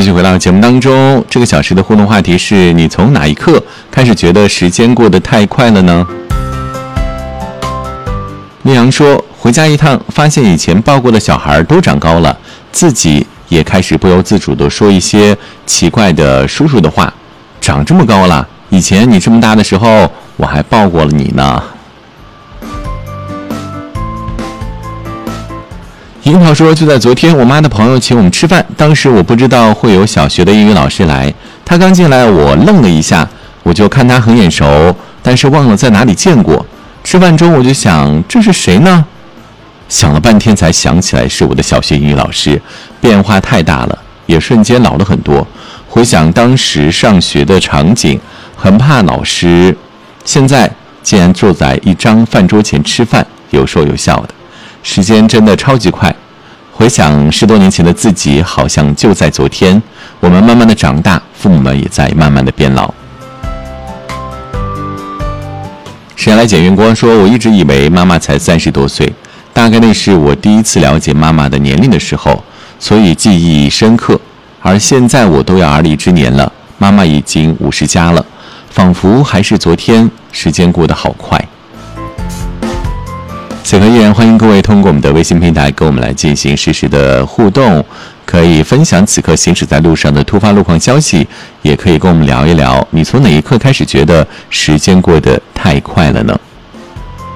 继续回到节目当中，这个小时的互动话题是你从哪一刻开始觉得时间过得太快了呢？丽阳说，回家一趟发现以前抱过的小孩都长高了，自己也开始不由自主地说一些奇怪的叔叔的话，长这么高了，以前你这么大的时候我还抱过了你呢。樱桃说，就在昨天我妈的朋友请我们吃饭，当时我不知道会有小学的英语老师来，他刚进来我愣了一下，我就看他很眼熟，但是忘了在哪里见过。吃饭中我就想，这是谁呢？想了半天才想起来是我的小学英语老师，变化太大了，也瞬间老了很多。回想当时上学的场景，很怕老师，现在竟然坐在一张饭桌前吃饭，有说有笑的，时间真的超级快。回想10多年前的自己，好像就在昨天。我们慢慢的长大，父母们也在慢慢的变老。谁来捡月光说，我一直以为妈妈才30多岁，大概那是我第一次了解妈妈的年龄的时候，所以记忆深刻。而现在我都要而立之年了，妈妈已经50加了，仿佛还是昨天，时间过得好快。此刻依然欢迎各位通过我们的微信平台跟我们来进行实时的互动，可以分享此刻行驶在路上的突发路况消息，也可以跟我们聊一聊，你从哪一刻开始觉得时间过得太快了呢？